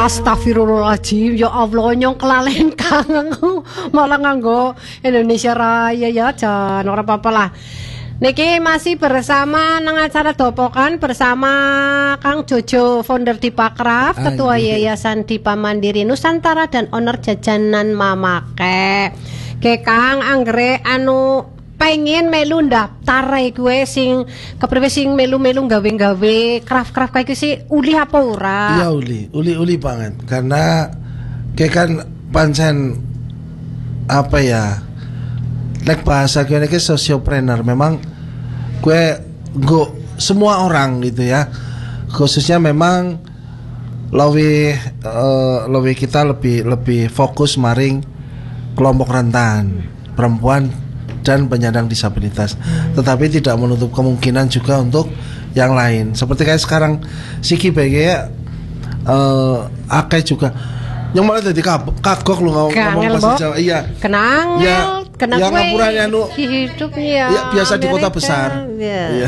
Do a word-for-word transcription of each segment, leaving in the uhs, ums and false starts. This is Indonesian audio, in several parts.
Astagfirullahaladzim, ya Allah nyong kelalen kang malah nganggo Indonesia Raya ya jan ora apa-apa lah. Niki masih bersama nang acara Dopokan bersama Kang Jojo, founder Dipakraf, Ketua Yayasan Dipa Mandiri Nusantara dan owner jajanan Mamake. Ke Kang anggere anu pengen melu daftar gue sing kepriwe sing melu-melu gawe-gawe craft-craft kayak sih uli apa ora? Iya uli, uli-uli banget karena kayak kan pancen apa ya? Nek bahasa gue nek sosiopreneur memang gue go semua orang gitu ya. Khususnya memang lebih uh, lebih kita lebih lebih fokus maring kelompok rentan, perempuan dan penyandang disabilitas. Tetapi tidak menutup kemungkinan juga untuk yang lain. Seperti kayak sekarang Siki B G ya uh, akeh juga yang malah jadi kagok lu ngomong bahasa Jawa. Iya. Kenang ya, kenang yang ngapuranya anu hidupnya ya, biasa Amerika. Di kota besar. Iya.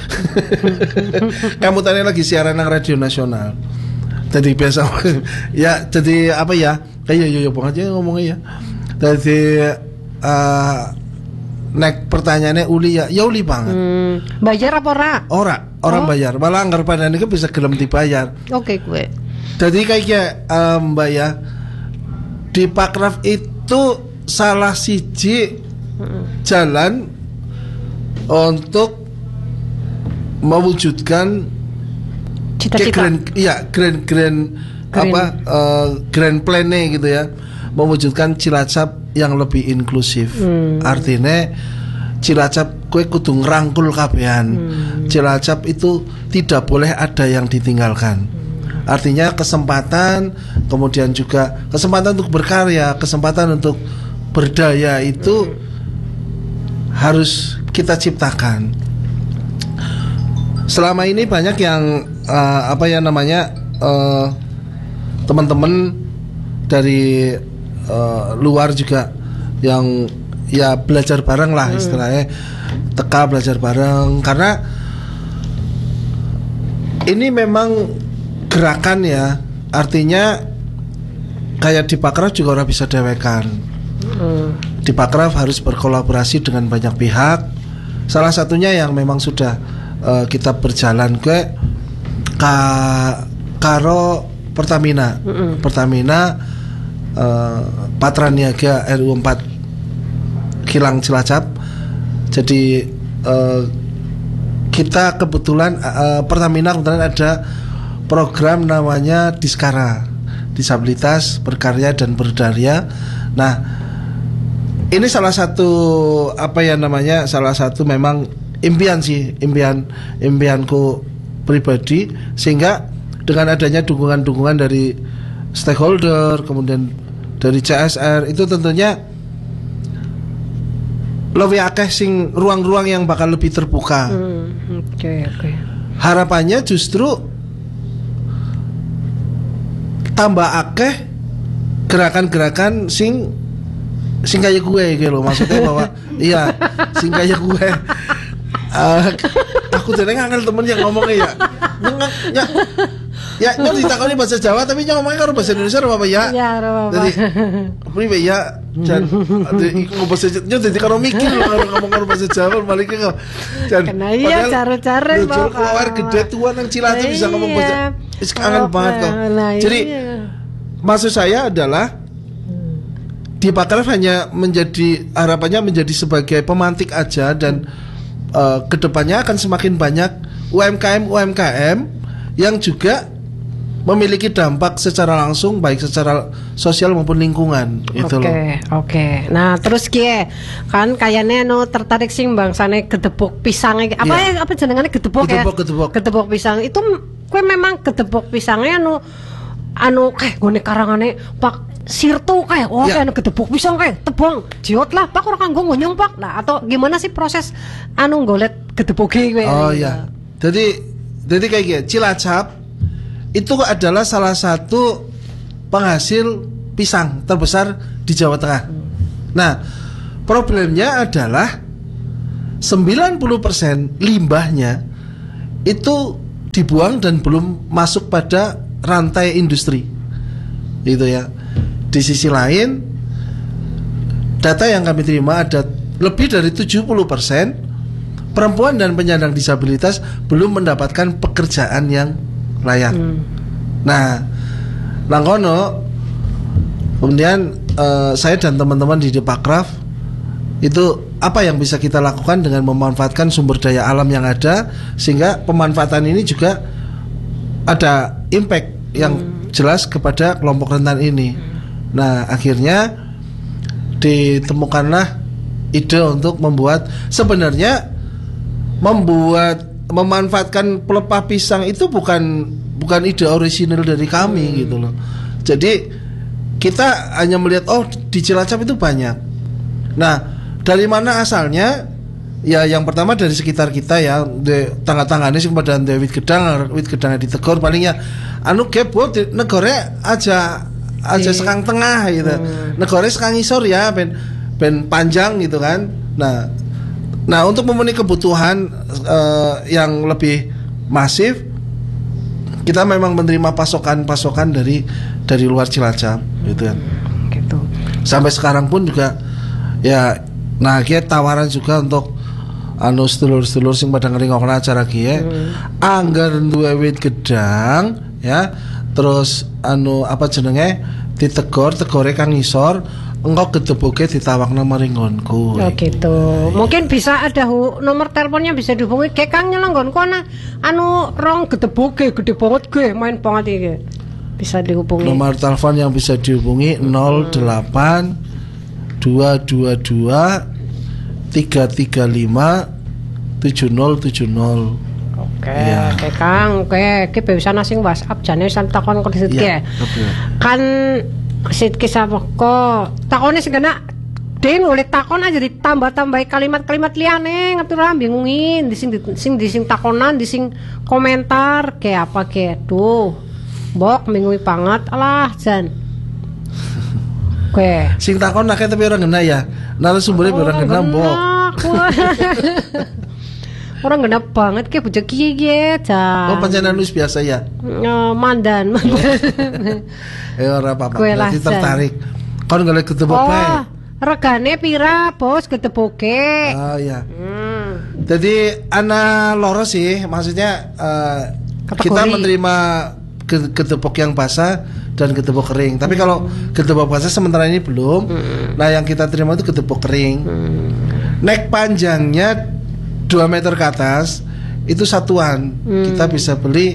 Kamu tanya lagi siaran nang radio nasional. Jadi biasa ya jadi apa ya? Kayak yo yo banget aja ngomongnya ya. Jadi uh, nek pertanyaannya uli ya, ya uli banget. Hmm, bayar apa ora? Ora, orang oh. bayar. Malah anggar pandane itu bisa gelem dibayar. Oke, okay, gue. Jadi kayak um, Mbak ya, di Pakraf itu salah siji hmm. jalan untuk mewujudkan cita-cita. Grand, iya, grand grand apa uh, grand plan-nya gitu ya. Mewujudkan Cilacap yang lebih inklusif. Hmm. Artinya Cilacap kue kudu ngrangkul kabehan. Hmm. Cilacap itu tidak boleh ada yang ditinggalkan. Hmm. Artinya kesempatan, kemudian juga kesempatan untuk berkarya, kesempatan untuk berdaya itu hmm. harus kita ciptakan. Selama ini banyak yang uh, apa ya namanya uh, teman-teman dari Uh, luar juga yang ya belajar bareng lah istilahnya hmm. teka belajar bareng karena ini memang gerakan ya artinya kayak di Pakraf juga orang bisa dewekan hmm. di Pakraf harus berkolaborasi dengan banyak pihak salah satunya yang memang sudah uh, kita berjalan ke ka, Karo Pertamina hmm. Pertamina Uh, Patra Niaga R U empat Kilang Cilacap. Jadi uh, kita kebetulan uh, Pertamina kebetulan ada program namanya Diskara, disabilitas berkarya dan berdaya. Nah, ini salah satu apa ya namanya salah satu memang impian sih impian impianku pribadi sehingga dengan adanya dukungan-dukungan dari stakeholder, kemudian dari C S R itu tentunya lebih akeh sing ruang-ruang yang bakal lebih terbuka. Oke hmm, oke. Okay, okay. Harapannya justru tambah akeh gerakan-gerakan sing sing kayak gue gitu loh. Maksudnya bahwa iya sing kayak gue. Uh, aku jadi ngangel temen yang ngomongnya ya. Nggak, ya, ya, nyong ditakoni bahasa Jawa tapi nyong ngomongnya kan bahasa Indonesia apa ya? Ya, apa. Jadi, apa ya? Dan ngomong bahasa nyong jadi kalau mikir ngomong bahasa Jawa balik ke dan karena iya cara-cara mau keluar gede tuan yang Cilacap bisa ngomong bahasa is kangen banget kok. Jadi maksud saya adalah di Pakraf hanya menjadi harapannya menjadi sebagai pemantik aja dan uh, kedepannya akan semakin banyak U M K M U M K M yang juga memiliki dampak secara langsung baik secara sosial maupun lingkungan gitu loh. Oke, oke. Nah, terus kie kan kayaknya no tertarik sing bangsane gedebok pisangnya apa yeah. ya apa jenengane gedebok, gedebok ya? Gedebok, gedebok pisang. Itu kue memang gedebok pisangnya anu anu kayak gone karangane Pak Sirto kayak oh yeah. kayak gedebok pisang kayak tebong jiot lah Pak orang kanggo ngonyong Pak. Nah, atau gimana sih proses anu golet gedeboke kowe? Oh iya. Jadi jadi kayak gini, Cilacap itu adalah salah satu penghasil pisang terbesar di Jawa Tengah. Nah, problemnya adalah sembilan puluh persen limbahnya itu dibuang dan belum masuk pada rantai industri. gitu ya. Di sisi lain, data yang kami terima ada lebih dari tujuh puluh persen perempuan dan penyandang disabilitas belum mendapatkan pekerjaan yang layak. Hmm. Nah, langkono kemudian uh, saya dan teman-teman di Depakraf itu apa yang bisa kita lakukan dengan memanfaatkan sumber daya alam yang ada sehingga pemanfaatan ini juga ada impact yang hmm. jelas kepada kelompok rentan ini. Nah, akhirnya ditemukanlah ide untuk membuat sebenarnya membuat memanfaatkan pelepah pisang itu bukan bukan ide orisinal dari kami hmm. gitu loh. Jadi kita hanya melihat oh di Cilacap itu banyak. Nah, dari mana asalnya? Ya yang pertama dari sekitar kita ya, di tangga-tanggane sing pada ndek wit gedang, wit gedang ditegur palingnya anu gebo negara aja aja e. sekang tengah gitu. Hmm. Negara sekang isor ya ben ben panjang gitu kan. Nah, nah untuk memenuhi kebutuhan uh, yang lebih masif kita memang menerima pasokan-pasokan dari dari luar Cilacap gitu kan. Gitu. Sampai sekarang pun juga ya nah kita tawaran juga untuk anu sedulur-sedulur sing pada ngeringokna acara kiye hmm. anggar duwe wit gedang ya terus anu apa jenenge ditegor tegore kang ngisor engkau gedeboke ditawakna maringgonku. Oh gitu. Mungkin bisa ada hu, nomor teleponnya bisa dihubungi ke Kang nyelenggonku ana anu rong gedeboke gede banget gue main banget iki. Bisa dihubungi. Nomor telepon yang bisa dihubungi nol delapan dua dua dua tiga tiga lima tujuh nol tujuh nol. Oke, ya. Oke Kang, oke, iki bisa nasing WhatsApp jane san takon kredit ya, ki. Kan Sidki sama kok takone segana den oleh takon aja ditambah-tambahi kalimat-kalimat liane ngatur bingungin di sing di sing di sing takonan di sing komentar kayak apa kayak tuh bok bingungi banget alah jan oke sing takon akeh tapi orang ngena ya narasumbernya oh, orang ngena bok orang genap banget kayak bocah kiye jan oh panjenengan wis biasa ya oh, mandan mandan eh ora apa-apa berarti tertarik kon golek ketebok oh, bae regane pira bos keteboke oh iya hmm. Jadi ana loro sih maksudnya uh, kita menerima ketebok yang basah dan ketebok kering tapi hmm. kalau ketebok basah sementara ini belum hmm. Nah yang kita terima itu ketebok kering hmm. Nek panjangnya dua meter ke atas itu satuan hmm. Kita bisa beli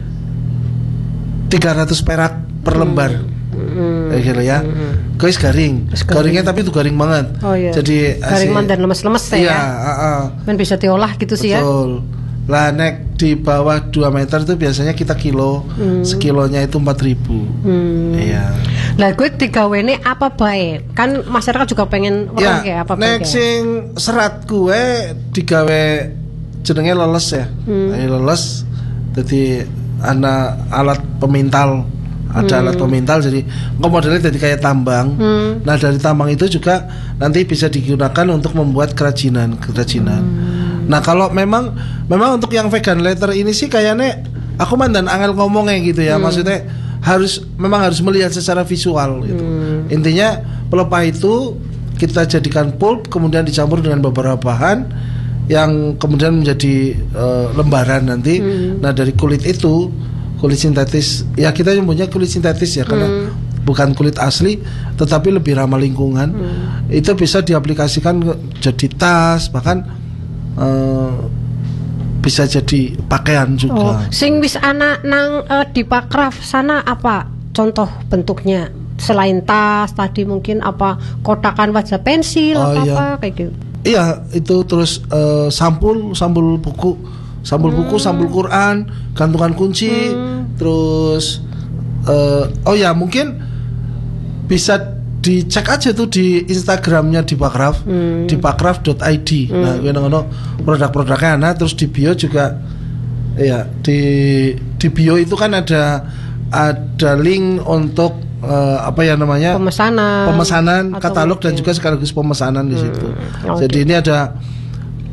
tiga ratus perak per lembar hmm. Kayak gitu ya hmm. Guys garing. garing garingnya tapi itu garing banget oh, iya. Jadi garing banget dan lemes-lemes ya iya, uh, uh. Dan bisa diolah gitu sih betul. Ya lah nek di bawah dua meter itu biasanya kita kilo hmm. Sekilonya itu empat ribu hmm. Iya. Lah gue digawene apa baik kan masyarakat juga pengen ya, kayak apa nek baik sing serat gue digawe jenenge leles ya hmm. Nah, leles jadi ana alat pemintal ada hmm. alat pemintal jadi engko modelnya jadi kayak tambang hmm. Nah dari tambang itu juga nanti bisa digunakan untuk membuat kerajinan kerajinan hmm. Nah kalau memang memang untuk yang vegan leather ini sih kayaknya aku mandan angel ngomongnya gitu ya hmm. Maksudnya harus memang harus melihat secara visual gitu hmm. Intinya pelepah itu kita jadikan pulp kemudian dicampur dengan beberapa bahan yang kemudian menjadi uh, lembaran nanti hmm. Nah dari kulit itu kulit sintetis ya kita yang punya kulit sintetis ya karena hmm. bukan kulit asli tetapi lebih ramah lingkungan hmm. Itu bisa diaplikasikan jadi tas bahkan uh, bisa jadi pakaian juga. Oh, sing wis ana nang uh, di Pakraf sana apa contoh bentuknya selain tas tadi mungkin apa kotakan wajah pensil oh, apa iya. Apa kayak gitu. Iya itu terus uh, sampul sampul buku sampul hmm. buku sampul Quran gantungan kunci hmm. terus uh, oh ya mungkin bisa dicek aja tuh di Instagramnya di Pakraf hmm. di pakraf dot i d hmm. Nah ngono produk-produknya nah terus di bio juga ya di di bio itu kan ada ada link untuk uh, apa ya namanya pemesanan pemesanan katalog mungkin. Dan juga sekaligus pemesanan di situ hmm. okay. Jadi ini ada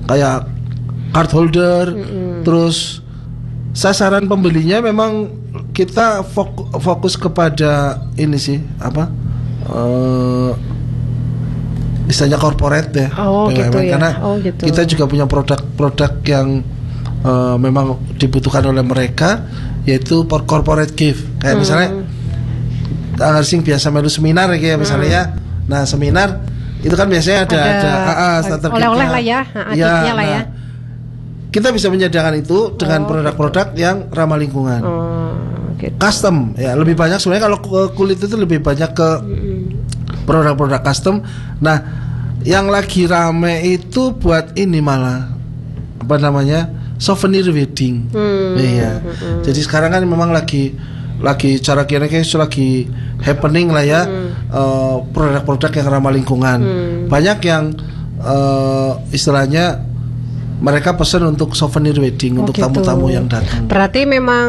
kayak card holder hmm. Terus sasaran pembelinya memang kita fokus, fokus kepada ini sih apa? Uh, istilahnya corporate ya. Oh, B U M N. gitu ya. Karena oh, gitu. kita juga punya produk-produk yang uh, memang dibutuhkan oleh mereka, yaitu corporate gift. Kayak hmm. misalnya Anggar Sing biasa melu seminar ya misalnya hmm. ya. Nah, seminar itu kan biasanya ada ada, ada uh, oleh-oleh lah ya, ya, lah ya. Nah, kita bisa menyediakan itu dengan oh, produk-produk gitu. yang ramah lingkungan. Oh, gitu. Custom ya, lebih banyak sebenarnya kalau kulit itu lebih banyak ke produk-produk custom. Nah, yang lagi rame itu buat ini malah apa namanya? Souvenir wedding. Hmm. Iya. Hmm. Jadi sekarang kan memang lagi lagi cara kira-kira lagi happening lah ya, hmm. uh, produk-produk yang ramah lingkungan. Hmm. Banyak yang uh, istilahnya mereka pesan untuk souvenir wedding oh, untuk gitu. Tamu-tamu yang datang. Berarti memang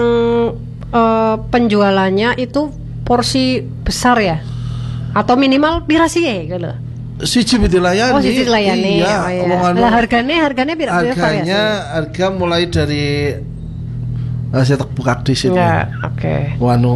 uh, penjualannya itu porsi besar ya? Atau minimal pira sih ya gitu? Siji dilayani. Oh, siji dilayani. Iya. Oh, iya. Lah harganya harganya pira pira Harganya harga mulai dari uh, saya tak buka di sini. Ya, oke. Okay. Wanu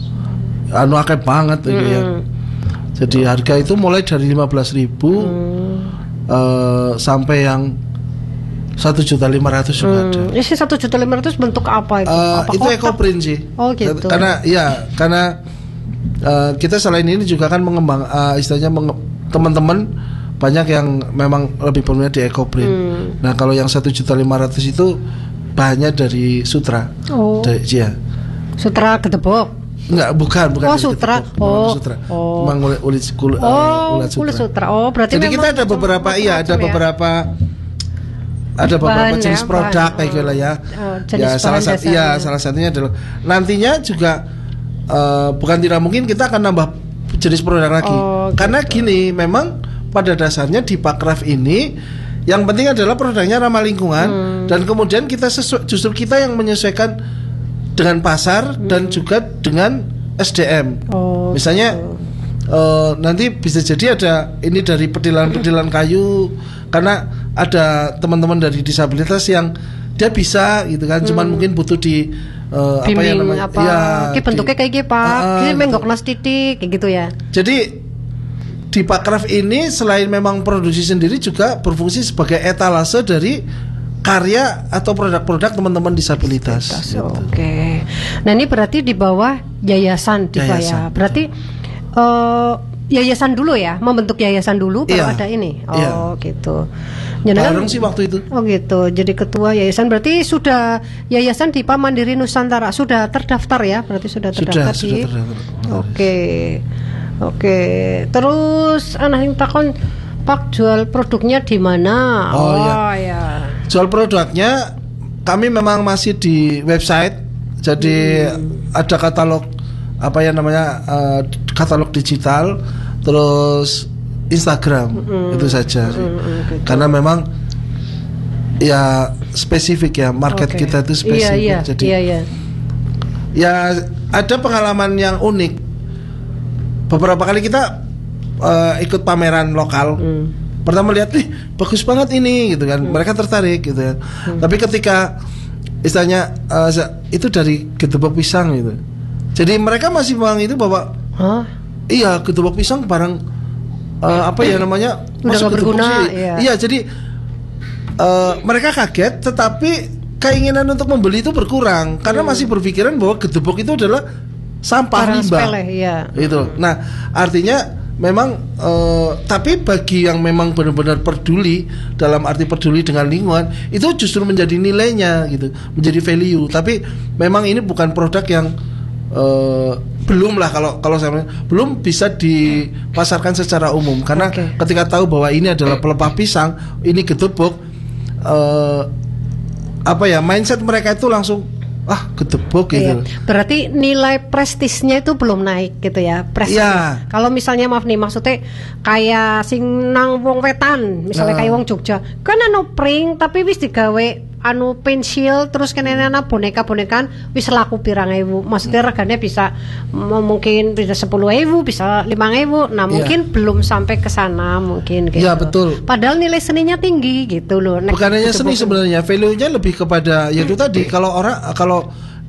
anu akeh banget hmm. gitu ya. Jadi harga itu mulai dari lima belas ribu hmm. uh, sampai yang satu juta lima ratus juga hmm. ada. Isi satu juta lima ratus bentuk apa itu? Uh, apa itu ekoprint sih. Oh gitu. Karena ya karena uh, kita selain ini juga kan mengembang uh, istilahnya menge- teman-teman banyak yang memang lebih berminat di ekoprint. Hmm. Nah kalau yang satu juta lima ratus itu bahannya dari sutra. Oh. Dari, ya. Sutra Gedebok. Enggak, bukan, bukan. Oh, sutra. Oh. Sutra. Oh. Memang kulit kulit oh, ulat sutra. Kulit sutra. Oh, berarti jadi kita ada beberapa iya, ada beberapa ya? ada beberapa bahan, jenis ya, produk bahan, kayak gitu lah ya. Oh, ya salah satu ya salah satunya adalah nantinya juga uh, bukan tidak mungkin kita akan nambah jenis produk lagi. Oh, karena gitu. Gini, memang pada dasarnya di Pakraf ini yang penting adalah produknya ramah lingkungan hmm. dan kemudian kita sesu- justru kita yang menyesuaikan dengan pasar hmm. dan juga dengan S D M. Oh, misalnya gitu. uh, nanti bisa jadi ada ini dari pedilan-pedilan kayu karena ada teman-teman dari disabilitas yang dia bisa gitu kan, hmm. cuman mungkin butuh di uh, apa ya namanya? Apa? Ya, bentuknya kayak gitu, Pak. Uh, Ini menggok nas titik kayak gitu ya. Jadi di Pakraf ini selain memang produksi sendiri juga berfungsi sebagai etalase dari karya atau produk-produk teman-teman disabilitas. Gitu. Oke. Nah, ini berarti di bawah yayasan di ya. Berarti uh, yayasan dulu ya, membentuk yayasan dulu baru iya. ada ini. Oh, iya. gitu. Bareng sih waktu itu. Oh gitu. Jadi ketua yayasan berarti sudah yayasan di Pak Mandiri Nusantara sudah terdaftar ya? Berarti sudah terdaftar sudah, di. Sudah terdaftar. Oke. Oke. Terus anak yang takon Pak jual produknya di mana? Oh, oh ya. ya. Jual produknya kami memang masih di website. Jadi hmm. ada katalog apa ya namanya uh, katalog digital, terus Instagram mm-hmm. itu saja sih. Mm-hmm, gitu. Karena memang ya spesifik ya market okay. kita itu spesifik. Iya, iya, jadi iya, iya. ya ada pengalaman yang unik. Beberapa kali kita uh, ikut pameran lokal. Mm. Pertama lihat nih bagus banget ini gitu kan. Mm. Mereka tertarik gitu kan. Mm. Tapi ketika istilahnya uh, itu dari Gedebok Pisang gitu. Jadi mereka masih bilang itu bahwa huh? iya Gedebok Pisang barang Uh, apa ya namanya masuk berguna iya. iya jadi uh, mereka kaget tetapi keinginan untuk membeli itu berkurang karena hmm. masih berpikiran bahwa Gedebok itu adalah sampah limbah iya. itu. Nah artinya memang uh, tapi bagi yang memang benar-benar peduli dalam arti peduli dengan lingkungan itu justru menjadi nilainya gitu, menjadi value. Tapi memang ini bukan produk yang Uh, belum lah kalau kalau saya belum bisa dipasarkan secara umum karena okay. ketika tahu bahwa ini adalah pelepah pisang, ini Gedebok, uh, apa ya mindset mereka itu langsung ah Gedebok gitu. Iya. Berarti nilai prestisnya itu belum naik gitu ya. Prestis. Ya. Kalau misalnya maaf nih maksudnya kayak sing nang wong wetan, misalnya uh. kayak wong Jogja, kan anu pring tapi wis digawe anu pensil terus kenena boneka-bonekan wis laku pirang ewu. Maksudnya regane bisa m- mungkin bisa sepuluh ewu, bisa lima ewu. Nah, mungkin yeah. belum sampai ke sana mungkin gitu. Iya, betul. Padahal nilai seninya tinggi gitu loh. Bukan hanya seni sebenarnya, value-nya lebih kepada ya itu tadi kalau orang kalau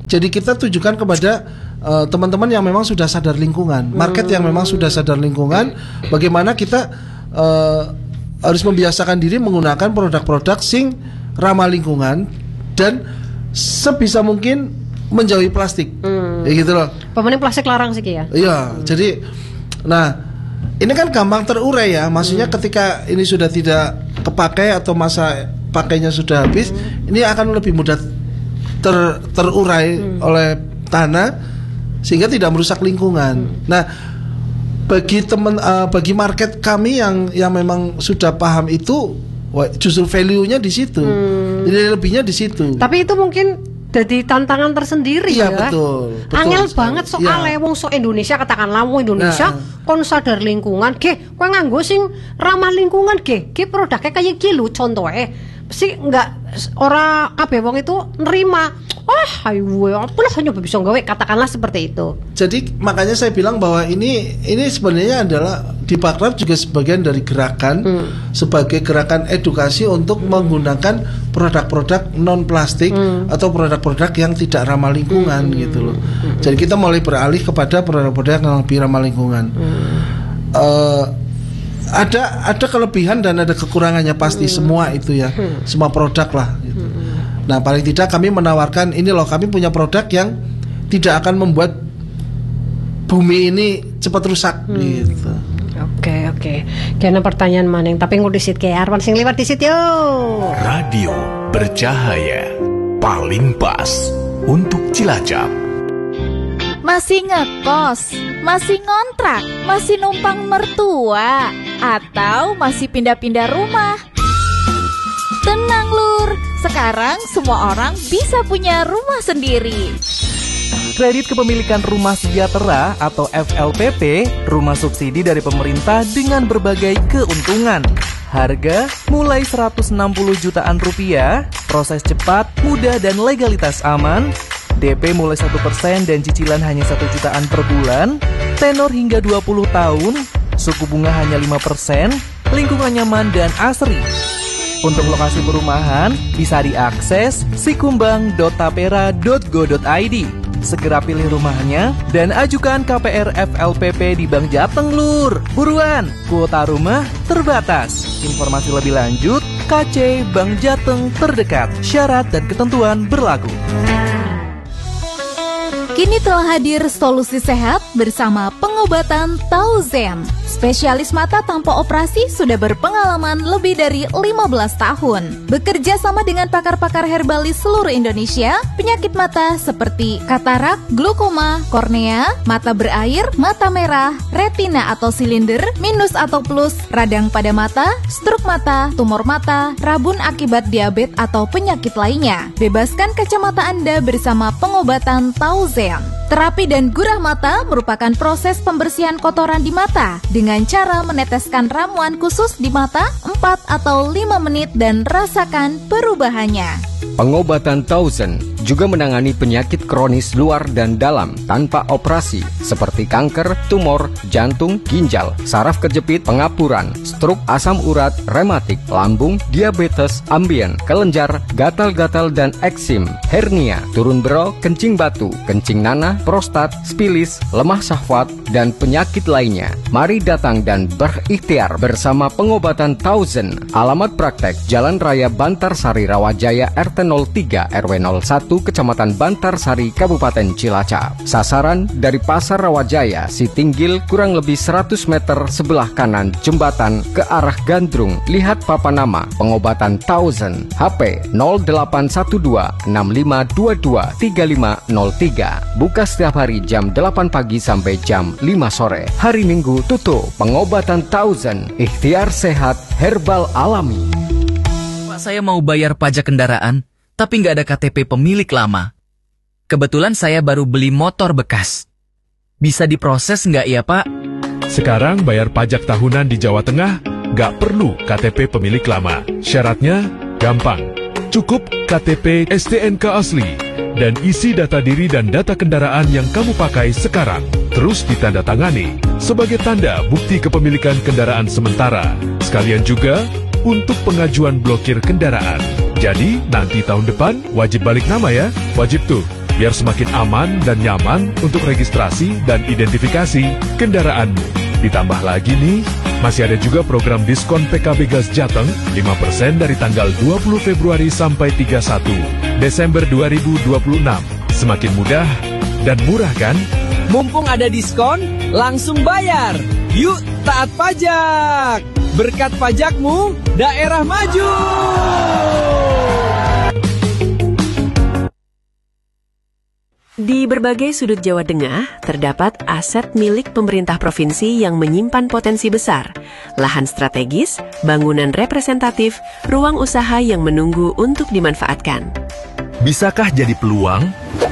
Jadi kita tujukan kepada uh, teman-teman yang memang sudah sadar lingkungan, market yang memang sudah sadar lingkungan, bagaimana kita uh, harus membiasakan diri menggunakan produk-produk sing ramah lingkungan dan sebisa mungkin menjauhi plastik. Hmm. Ya gitu loh. Pemening plastik larang sih ya. Iya, hmm. jadi nah, ini kan gampang terurai ya. Maksudnya hmm. ketika ini sudah tidak kepakai atau masa pakainya sudah habis, hmm. ini akan lebih mudah ter, terurai hmm. oleh tanah sehingga tidak merusak lingkungan. Hmm. Nah, bagi teman uh, bagi market kami yang yang memang sudah paham itu, justru value-nya di situ. Hmm. Nilai lebihnya di situ. Tapi itu mungkin jadi tantangan tersendiri iya, ya. betul. betul Angel banget soalnya ya. Wong so Indonesia katakanlah wong Indonesia nah. kon sadar lingkungan, ge kowe nganggo sing ramah lingkungan ge, ge produknya kayak gitu contohnya. Sih enggak ora kabeh wong itu nerima. Wah, ayo apalah hanya bisa gawe katakanlah seperti itu. Jadi makanya saya bilang bahwa ini ini sebenarnya adalah di Pakraf juga sebagian dari gerakan hmm. sebagai gerakan edukasi untuk hmm. menggunakan produk-produk non plastik hmm. atau produk-produk yang tidak ramah lingkungan hmm. gitu loh. Hmm. Jadi kita mulai beralih kepada produk-produk yang lebih ramah lingkungan. Hmm. Uh, ada ada kelebihan dan ada kekurangannya pasti hmm. semua itu ya, hmm. semua produk lah gitu. Hmm. Nah, paling tidak kami menawarkan ini loh, kami punya produk yang tidak akan membuat bumi ini cepat rusak hmm. gitu. Oke, oke. Kena pertanyaan maning tapi ngudisit ke Arwan sing liwat disit yo. Radio bercahaya paling pas untuk Cilacap. Masih ngekos, masih ngontrak, masih numpang mertua, atau masih pindah-pindah rumah? Tenang lur, sekarang semua orang bisa punya rumah sendiri. Kredit kepemilikan rumah sejahtera atau F L P P, rumah subsidi dari pemerintah dengan berbagai keuntungan. Harga mulai seratus enam puluh jutaan rupiah, proses cepat, mudah dan legalitas aman. D P mulai satu persen dan cicilan hanya satu jutaan per bulan, tenor hingga dua puluh tahun, suku bunga hanya lima persen, lingkungan nyaman dan asri. Untuk lokasi perumahan bisa diakses sikumbang dot tapera dot go dot i d. Segera pilih rumahnya dan ajukan K P R F L P P di Bank Jateng lur. Buruan, kuota rumah terbatas. Informasi lebih lanjut K C Bank Jateng terdekat. Syarat dan ketentuan berlaku. Kini telah hadir solusi sehat bersama pengobatan Tauzen. Spesialis mata tanpa operasi sudah berpengalaman lebih dari lima belas tahun. Bekerja sama dengan pakar-pakar herbalis seluruh Indonesia, penyakit mata seperti katarak, glaukoma, kornea, mata berair, mata merah, retina atau silinder, minus atau plus, radang pada mata, stroke mata, tumor mata, rabun akibat diabetes atau penyakit lainnya. Bebaskan kacamata Anda bersama pengobatan Tauzen. Terapi dan gurah mata merupakan proses pembersihan kotoran di mata dengan cara meneteskan ramuan khusus di mata empat atau lima menit dan rasakan perubahannya. Pengobatan Tauzen juga menangani penyakit kronis luar dan dalam tanpa operasi seperti kanker, tumor, jantung, ginjal, saraf kejepit, pengapuran, stroke, asam urat, rematik, lambung, diabetes, ambien, kelenjar, gatal-gatal dan eksim, hernia, turun bero, kencing batu, kencing nanah, prostat, spilis, lemah syahwat, dan penyakit lainnya. Mari datang dan berikhtiar bersama pengobatan Tauzen. Alamat praktek Jalan Raya Bantarsari Rawajaya R T nol tiga R W nol satu Kecamatan Bantarsari Kabupaten Cilacap. Sasaran dari Pasar Rawajaya Sitinggil kurang lebih seratus meter sebelah kanan jembatan ke arah Gandrung. Lihat papan nama pengobatan Tauzen. H P nol delapan satu dua enam lima dua dua tiga lima nol tiga. Buka setiap hari jam delapan pagi sampai jam lima sore. Hari Minggu tutup. Pengobatan Tauzen, ikhtiar sehat herbal alami. Pak, saya mau bayar pajak kendaraan, tapi nggak ada K T P pemilik lama. Kebetulan saya baru beli motor bekas. Bisa diproses nggak ya, Pak? Sekarang bayar pajak tahunan di Jawa Tengah nggak perlu K T P pemilik lama. Syaratnya gampang. Cukup K T P S T N K asli dan isi data diri dan data kendaraan yang kamu pakai sekarang. Terus ditandatangani sebagai tanda bukti kepemilikan kendaraan sementara. Sekalian juga untuk pengajuan blokir kendaraan. Jadi nanti tahun depan wajib balik nama ya. Wajib tuh. biar semakin aman dan nyaman untuk registrasi dan identifikasi kendaraanmu. Ditambah lagi nih, masih ada juga program diskon P K B Gas Jateng lima persen dari tanggal dua puluh Februari sampai tiga puluh satu Desember dua ribu dua puluh enam. Semakin mudah dan murah kan? Mumpung ada diskon, langsung bayar. Yuk taat pajak. Berkat pajakmu, daerah maju. Di berbagai sudut Jawa Tengah, terdapat aset milik pemerintah provinsi yang menyimpan potensi besar, lahan strategis, bangunan representatif, ruang usaha yang menunggu untuk dimanfaatkan. Bisakah jadi peluang?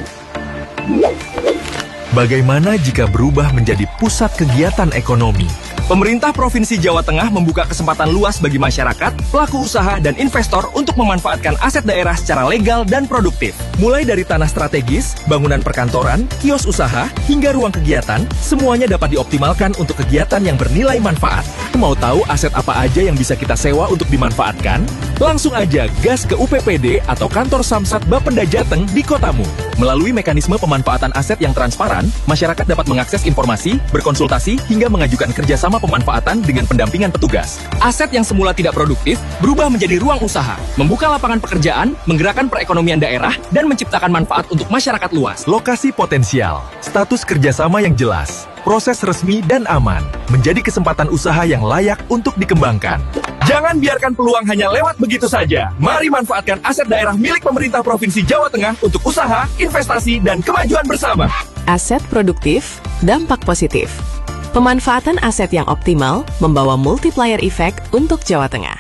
Bagaimana jika berubah menjadi pusat kegiatan ekonomi? Pemerintah Provinsi Jawa Tengah membuka kesempatan luas bagi masyarakat, pelaku usaha, dan investor untuk memanfaatkan aset daerah secara legal dan produktif. Mulai dari tanah strategis, bangunan perkantoran, kios usaha, hingga ruang kegiatan, semuanya dapat dioptimalkan untuk kegiatan yang bernilai manfaat. Mau tahu aset apa aja yang bisa kita sewa untuk dimanfaatkan? Langsung aja gas ke U P P D atau kantor Samsat Bapenda Jateng di kotamu. Melalui mekanisme pemanfaatan aset yang transparan, masyarakat dapat mengakses informasi, berkonsultasi, hingga mengajukan kerjasama pemanfaatan dengan pendampingan petugas. Aset yang semula tidak produktif berubah menjadi ruang usaha, membuka lapangan pekerjaan, menggerakkan perekonomian daerah, dan menciptakan manfaat untuk masyarakat luas. Lokasi potensial, status kerjasama yang jelas, proses resmi dan aman, menjadi kesempatan usaha yang layak untuk dikembangkan. Jangan biarkan peluang hanya lewat begitu saja. Mari manfaatkan aset daerah milik pemerintah Provinsi Jawa Tengah untuk usaha, investasi, dan kemajuan bersama. Aset produktif, dampak positif. Pemanfaatan aset yang optimal membawa multiplier effect untuk Jawa Tengah.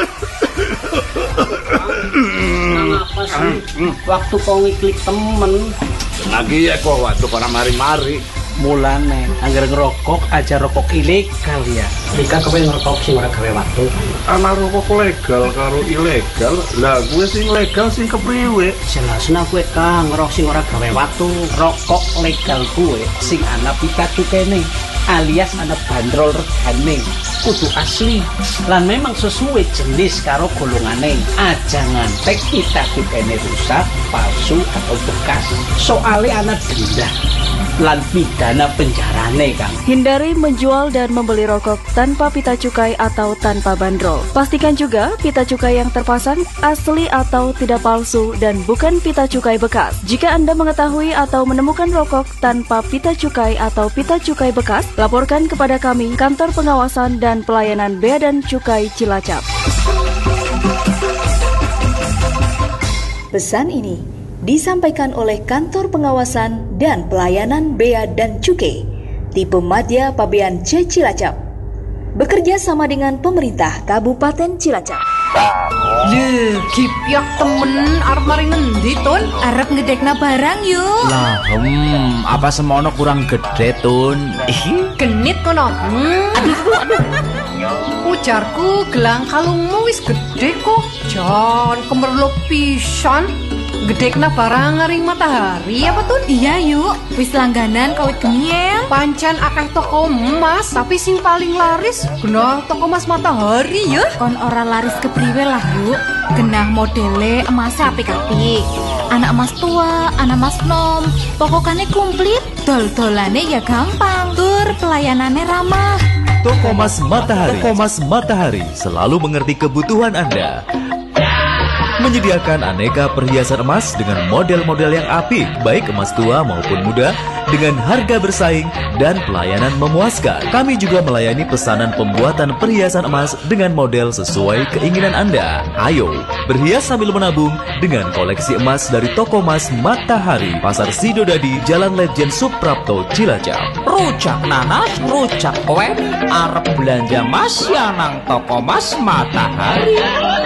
Kenapa sih? Waktu kau ngiklik temen lagi ya kok waktu orang mari-mari mulane anggar ngerokok aja rokok ilegal ya. Jika kau ngerokok sih ora gawe waktu. Anak rokok legal karo ilegal. Lah gue sing legal sing kepriwe? Jelasna gue kang ngerokok sing ora gawe waktu. Rokok legal gue sing ana pitaku kene alias ana bandrol regane kudu asli lan memang sesuai jenis karo golongane. Aja ngantek pitaku kene rusak, palsu atau bekas. Soalnya ana denda lan pidana penjarane kang. Hindari menjual dan membeli rokok tanpa pita cukai atau tanpa bandrol. Pastikan juga pita cukai yang terpasang asli atau tidak palsu dan bukan pita cukai bekas. Jika Anda mengetahui atau menemukan rokok tanpa pita cukai atau pita cukai bekas, laporkan kepada kami Kantor Pengawasan dan Pelayanan Bea dan Cukai Cilacap. Pesan ini disampaikan oleh Kantor Pengawasan dan Pelayanan Bea dan Cukai Tipe Madya Pabean C Cilacap, bekerja sama dengan pemerintah Kabupaten Cilacap. Leh, kipiak temen arep mari ngendi Tun? Arep ngedekna barang yuk. Lah, hmm, apa semono kurang gede Tun? Genit kono. Hmm. Aduh, aduh. Ujarku gelang kalungmu wis gede kok. Jan, kemerluk pisan. Gede kena barang ngaring matahari apa Tun? Iya yuk, wis langganan kawit gemiel. Pancen akeh toko emas, tapi sing paling laris genah toko emas matahari ya. Kon ora laris kepriwe lah yuk. Genah modele emas apik-apik. Anak emas tua, anak emas nom, pokoknya komplit. Dol-dolane ya gampang, tur pelayanannya ramah. Toko Emas Matahari. Toko Emas Matahari selalu mengerti kebutuhan Anda. Menyediakan aneka perhiasan emas dengan model-model yang apik, baik emas tua maupun muda, dengan harga bersaing dan pelayanan memuaskan. Kami juga melayani pesanan pembuatan perhiasan emas dengan model sesuai keinginan Anda. Ayo, berhias sambil menabung dengan koleksi emas dari Toko Emas Matahari, Pasar Sidodadi, Jalan Letjen Suprapto, Cilacap. Rujak nanas, rujak kowe, arep belanja emas ya nang Toko Emas Matahari.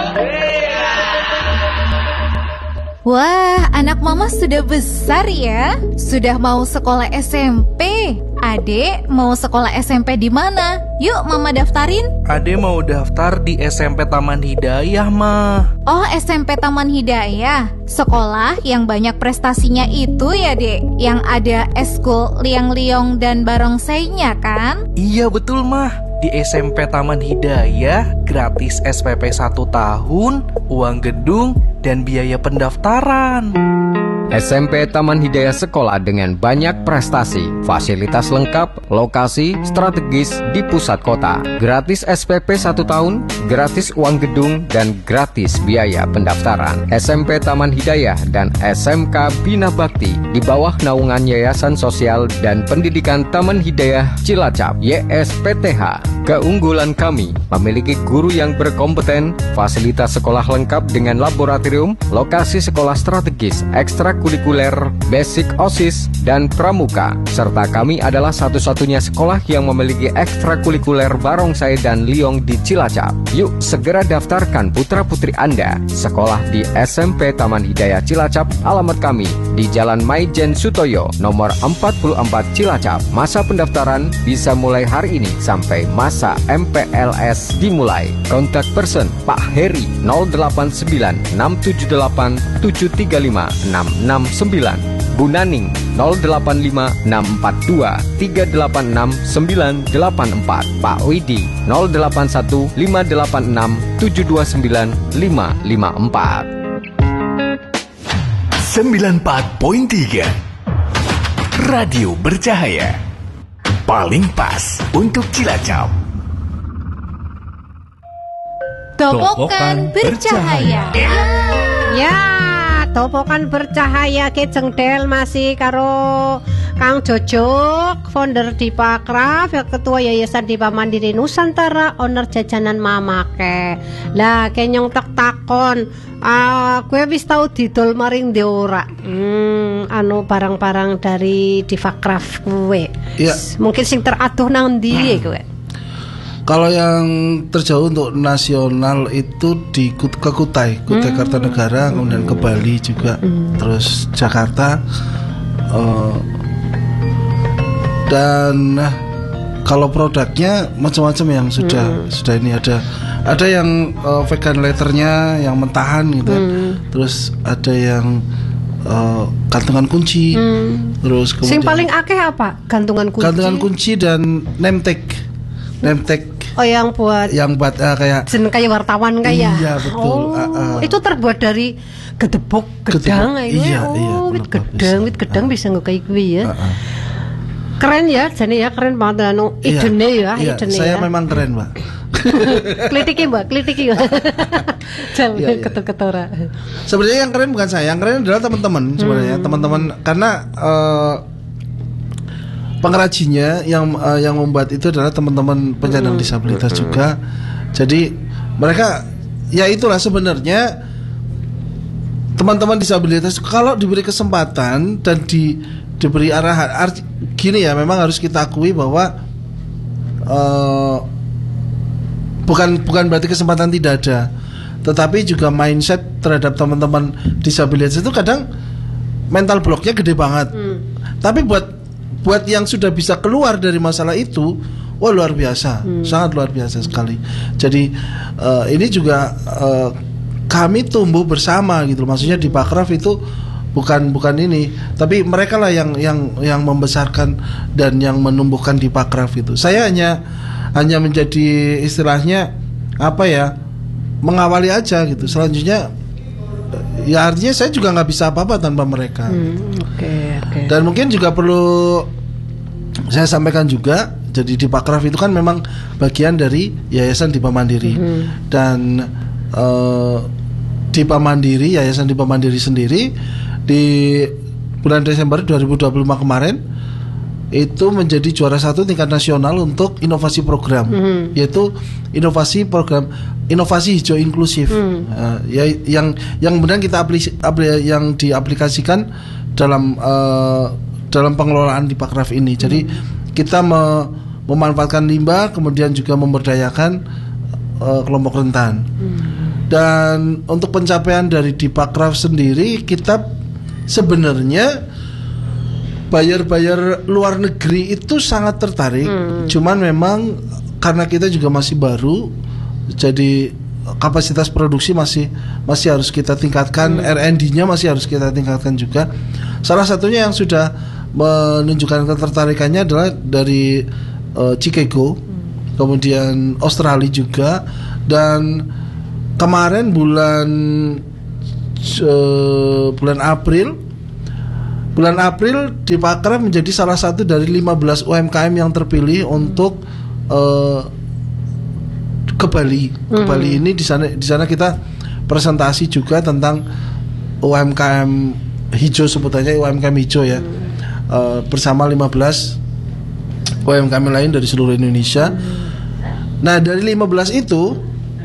Wah, anak mama sudah besar ya. Sudah mau sekolah S M P. Adek mau sekolah S M P di mana? Yuk mama daftarin. Adek mau daftar di S M P Taman Hidayah, Ma. Oh, S M P Taman Hidayah. Sekolah yang banyak prestasinya itu ya, Dek. Yang ada eskul, liang-liong dan barongsainya kan? Iya betul, Ma. Di S M P Taman Hidayah gratis S P P satu tahun, uang gedung, dan biaya pendaftaran. S M P Taman Hidayah sekolah dengan banyak prestasi, fasilitas lengkap, lokasi strategis di pusat kota, gratis S P P satu tahun, gratis uang gedung, dan gratis biaya pendaftaran. S M P Taman Hidayah dan S M K Bina Bakti di bawah naungan Yayasan Sosial dan Pendidikan Taman Hidayah Cilacap Y S P T H. Keunggulan kami memiliki guru yang berkompeten, fasilitas sekolah lengkap dengan laboratorium, lokasi sekolah strategis, ekstrakurikuler, basic OSIS, dan pramuka. Serta kami adalah satu-satunya sekolah yang memiliki ekstrakurikuler barongsai dan liong di Cilacap. Yuk segera daftarkan putra-putri Anda sekolah di S M P Taman Hidayah Cilacap. Alamat kami di Jalan Maijen Sutoyo nomor empat puluh empat Cilacap. Masa pendaftaran bisa mulai hari ini sampai masa M P L S dimulai. Kontak person Pak Heri nol delapan sembilan enam tujuh delapan tujuh tiga lima enam enam sembilan, Bu Naning nol delapan lima enam empat dua tiga delapan enam sembilan delapan empat, Pak Widi nol delapan satu lima delapan enam tujuh dua sembilan lima lima empat. sembilan puluh empat koma tiga Radio Bercahaya, paling pas untuk Cilacap. Topokan Bercahaya. Ya, Topokan Bercahaya ke Cengdel masih karo Kang Jojok, founder Dipakraf, Ketua Yayasan Dipa Mandiri Nusantara, owner jajanan Mamake. Lah kenyong tek takon, ah gue wis tau didol maring ndi ora? Hmm, anu barang-barang dari Dipakraf gue. Iya. Mungkin sing teraduh nang ndi gue. Kalau yang terjauh untuk nasional itu di Kut- ke Kutai, Kutai Hmm. Kartanegara, kemudian ke Bali juga, terus Jakarta, uh, dan kalau produknya macam-macam yang sudah sudah ini ada ada yang uh, vegan letternya yang mentahan gitu, Hmm. terus ada yang uh, gantungan kunci, Hmm. terus Sing kemudian paling akeh apa? Gantungan kunci. gantungan kunci dan name tag, name tag. Oh, yang buat yang buat uh, kayak jen kayak wartawan kayak. Iya, betul. Oh, Uh, uh. itu terbuat dari gedebok gedang kayak Iya, oh, iya, wit gedang, wit gedang bisa nggo kayak kuwi ya. Uh, uh. Keren ya, jadi ya keren banget anu Iya, idene ya, iya, idene saya ya. memang keren, Mbak. Klitiki, Mbak, klitiki. Jangan Iya, iya. ketor-ketora. Sebenarnya yang keren bukan saya, yang keren adalah teman-teman sebenarnya, Hmm. teman-teman karena uh, pengrajinnya yang uh, yang membuat itu adalah teman-teman penyandang Hmm. disabilitas juga. Jadi mereka ya itulah sebenarnya teman-teman disabilitas kalau diberi kesempatan dan di diberi arahan arti, gini ya, memang harus kita akui bahwa uh, bukan bukan berarti kesempatan tidak ada, tetapi juga mindset terhadap teman-teman disabilitas itu kadang mental blocknya gede banget. Hmm. Tapi buat buat yang sudah bisa keluar dari masalah itu, wah luar biasa, Hmm. sangat luar biasa sekali. Jadi uh, ini juga uh, kami tumbuh bersama gitu, maksudnya di Pakraf itu bukan bukan ini, tapi mereka lah yang yang yang membesarkan dan yang menumbuhkan di Pakraf itu. Saya hanya hanya menjadi istilahnya apa ya, mengawali aja gitu. Selanjutnya ya artinya saya juga nggak bisa apa-apa tanpa mereka. Hmm, oke, oke. Dan mungkin juga perlu saya sampaikan juga, jadi di Pakraf itu kan memang bagian dari Yayasan Dipa Mandiri. Hmm. Dan uh, Dipa Mandiri, Yayasan Dipa Mandiri sendiri di bulan Desember dua ribu dua puluh lima kemarin itu menjadi juara satu tingkat nasional untuk inovasi program, Hmm. yaitu inovasi program inovasi hijau inklusif. Hmm. Uh, ya, yang yang kemudian kita aplis, apli, yang diaplikasikan dalam uh, dalam pengelolaan di Pakraf ini. Jadi kita me, memanfaatkan limbah, kemudian juga memberdayakan uh, kelompok rentan. Hmm. Dan untuk pencapaian dari di Pakraf sendiri, kita sebenarnya buyer-buyer luar negeri itu sangat tertarik. Hmm. Cuman memang karena kita juga masih baru, jadi kapasitas produksi masih masih harus kita tingkatkan, Hmm. R and D-nya masih harus kita tingkatkan juga. Salah satunya yang sudah menunjukkan ketertarikannya adalah dari uh, Chicago, hmm. kemudian Australia juga, dan kemarin bulan uh, bulan April bulan April di Pakraf menjadi salah satu dari lima belas U M K M yang terpilih untuk uh, ke Bali. Ke Hmm. Bali ini di sana di sana kita presentasi juga tentang U M K M hijau, sebutannya U M K M hijau ya. Uh, bersama lima belas U M K M lain dari seluruh Indonesia. Nah, dari lima belas itu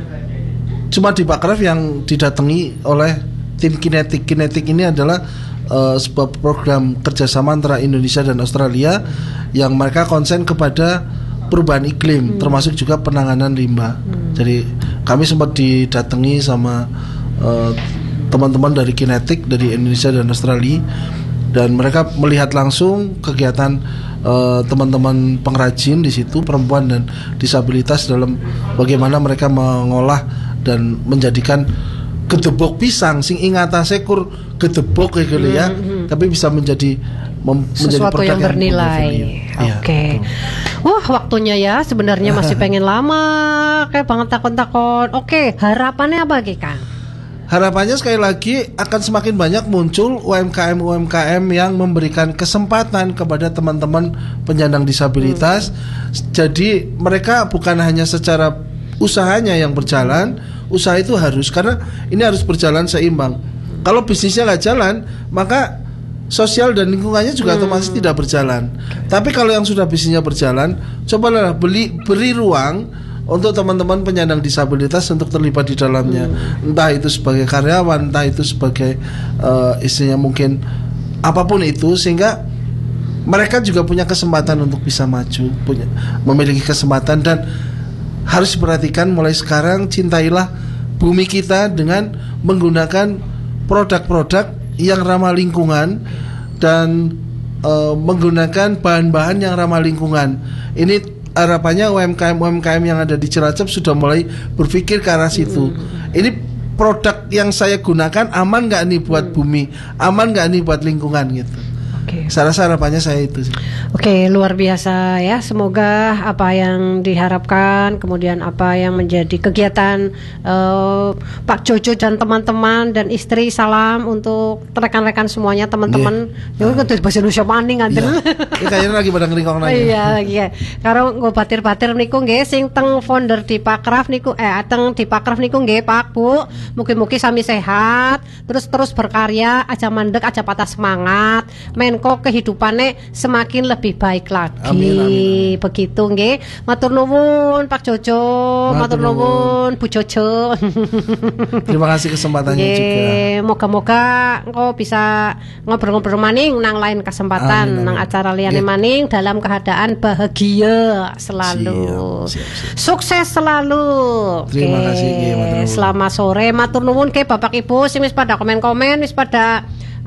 cuma di Pakraf yang didatangi oleh tim Kinetik. Kinetik ini adalah uh, sebuah program kerjasama antara Indonesia dan Australia yang mereka konsen kepada perubahan iklim, hmm. termasuk juga penanganan limbah. Hmm. Jadi kami sempat didatangi sama uh, teman-teman dari Kinetik dari Indonesia dan Australia, dan mereka melihat langsung kegiatan uh, teman-teman pengrajin di situ, perempuan dan disabilitas, dalam bagaimana mereka mengolah dan menjadikan gedebok pisang sing ingatase kur gedebok kayak gitu ya, hmm. tapi bisa menjadi mem- sesuatu menjadi yang bernilai. Iya, Oke. Okay. Wah, waktunya ya sebenarnya masih pengen lama kayak banget takon-takon. Oke, okay, harapannya apa Ki Kang? Harapannya sekali lagi akan semakin banyak muncul U M K M-U M K M yang memberikan kesempatan kepada teman-teman penyandang disabilitas. Hmm. Jadi mereka bukan hanya secara usahanya yang berjalan, usaha itu harus, karena ini harus berjalan seimbang. Kalau bisnisnya nggak jalan, maka sosial dan lingkungannya juga hmm. otomatis tidak berjalan. Tapi kalau yang sudah bisnisnya berjalan, cobalah beli beri ruang untuk teman-teman penyandang disabilitas untuk terlibat di dalamnya. Hmm. Entah itu sebagai karyawan, entah itu sebagai uh, istilahnya mungkin apapun itu, sehingga mereka juga punya kesempatan untuk bisa maju, punya memiliki kesempatan. Dan harus diperhatikan mulai sekarang, cintailah bumi kita dengan menggunakan produk-produk yang ramah lingkungan dan e, menggunakan bahan-bahan yang ramah lingkungan. Ini harapannya U M K M-U M K M yang ada di Cilacap sudah mulai berpikir ke arah situ. Hmm. Ini produk yang saya gunakan aman nggak nih buat bumi, aman nggak nih buat lingkungan gitu. Oke. Saya rasa harapannya saya itu sih. Oke, luar biasa ya. Semoga apa yang diharapkan, kemudian apa yang menjadi kegiatan uh, Pak Jojo dan teman-teman dan istri, salam untuk rekan-rekan semuanya, teman-teman. Ya udah terus bahasa Indonesia maning kan. Ini kayaknya lagi pada ngeringkong nanya. Iya, lagi ya. Karo nggo batir-batir niku nggih sing teng founder di Pakraf niku eh teng di Pakraf niku nggih Pak Bu. Mugi-mugi sami sehat, terus terus berkarya, aja mandek, aja patah semangat. Men kok kehidupannya semakin lebih baik lagi. Amin, amin, amin. Begitu nggih. Matur nuwun Pak Jojo, matur nuwun Bu Jojo. Terima kasih kesempatannya Ye, juga. Moga-moga engko bisa ngobrol-ngobrol maning nang lain kesempatan, Amin, amin. nang acara liyane Ye. maning dalam keadaan bahagia selalu. Siap, siap, siap. Sukses selalu. Terima Oke. kasih, Ki. Matur nuwun. Selamat sore, matur nuwun ke Bapak Ibu sing wis pada komen-komen, wis pada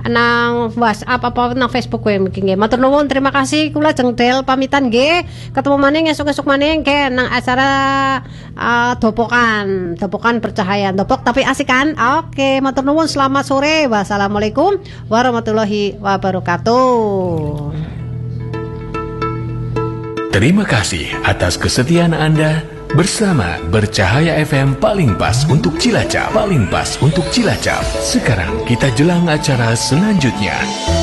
nang WhatsApp apa nang Facebook kowe mungkin nggih. Matur nuwun, terima kasih. Kula jengdel pamitan nggih. Ketemu maning esuk-esuk maning ke nang acara uh, dopokan, dopokan bercahaya, dopok tapi asik kan? Oke, matur nuwun, selamat sore. Wassalamualaikum warahmatullahi wabarakatuh. Terima kasih atas kesetiaan Anda bersama Bercahaya F M paling pas untuk Cilacap. Paling pas untuk Cilacap. Sekarang kita jelang acara selanjutnya.